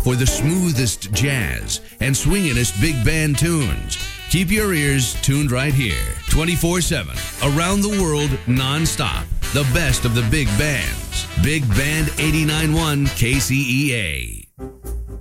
for the smoothest jazz and swinginest big band tunes. Keep your ears tuned right here, 24/7, around the world, nonstop. The best of the big bands. Big Band 89.1 KCEA.